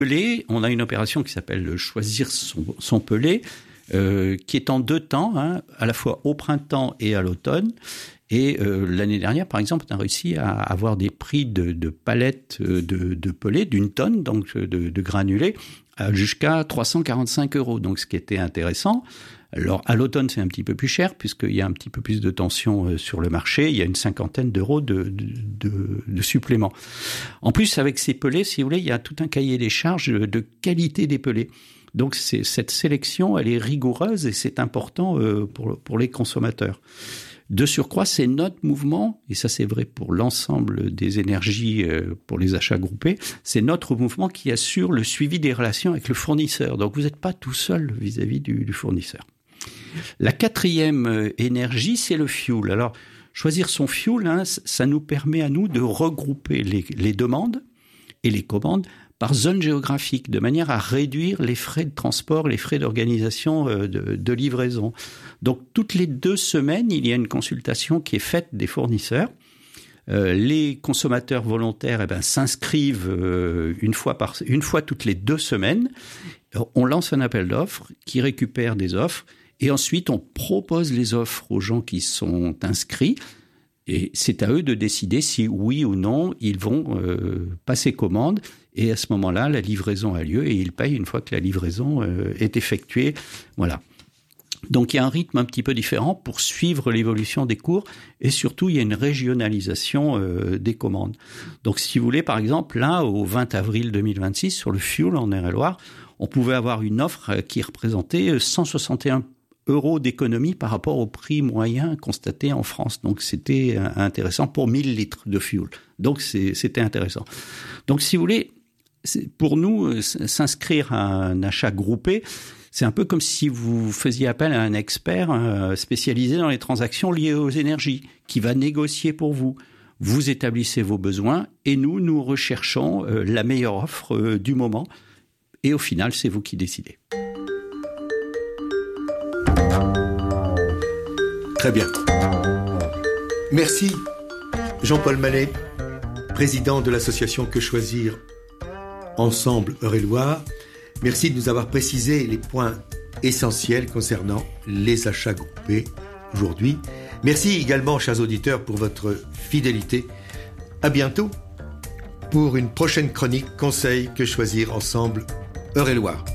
pelé, on a une opération qui s'appelle le choisir son pelé, qui est en 2 temps, à la fois au printemps et à l'automne. Et l'année dernière, par exemple, on a réussi à avoir des prix de palettes de pelé d'une tonne, donc de granulés, jusqu'à 345 €. Donc, ce qui était intéressant. Alors, à l'automne, c'est un petit peu plus cher, puisqu'il y a un petit peu plus de tension sur le marché. Il y a une 50aine d'euros de supplément. En plus, avec ces pelés, si vous voulez, il y a tout un cahier des charges de qualité des pelés. Donc, cette sélection, elle est rigoureuse et c'est important pour les consommateurs. De surcroît, c'est notre mouvement, et ça c'est vrai pour l'ensemble des énergies pour les achats groupés, c'est notre mouvement qui assure le suivi des relations avec le fournisseur. Donc vous n'êtes pas tout seul vis-à-vis du fournisseur. La 4e énergie, c'est le fuel. Alors, choisir son fuel, ça nous permet à nous de regrouper les demandes et les commandes par zone géographique, de manière à réduire les frais de transport, les frais d'organisation de livraison. Donc, toutes les 2 semaines, il y a une consultation qui est faite des fournisseurs. Les consommateurs volontaires s'inscrivent une fois toutes les 2 semaines. On lance un appel d'offres qui récupère des offres et ensuite on propose les offres aux gens qui sont inscrits. Et c'est à eux de décider si oui ou non ils vont passer commande. Et à ce moment-là, la livraison a lieu et ils payent une fois que la livraison est effectuée. Voilà. Donc il y a un rythme un petit peu différent pour suivre l'évolution des cours et surtout il y a une régionalisation des commandes. Donc si vous voulez, par exemple, là au 20 avril 2026 sur le fuel en Eure-et-Loir, on pouvait avoir une offre qui représentait 161 € d'économie par rapport au prix moyen constaté en France. Donc c'était intéressant pour 1000 litres de fuel. Donc c'était intéressant. Donc si vous voulez, pour nous, s'inscrire à un achat groupé, c'est un peu comme si vous faisiez appel à un expert spécialisé dans les transactions liées aux énergies, qui va négocier pour vous. Vous établissez vos besoins et nous recherchons la meilleure offre du moment. Et au final, c'est vous qui décidez. Très bien. Merci Jean-Paul Mallet, président de l'association Que Choisir Ensemble Eure-et-Loir. Merci de nous avoir précisé les points essentiels concernant les achats groupés aujourd'hui. Merci également, chers auditeurs, pour votre fidélité. À bientôt pour une prochaine chronique Conseil Que Choisir Ensemble Eure-et-Loir.